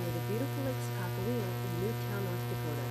near the beautiful Lake Sakakawea in Newtown, North Dakota.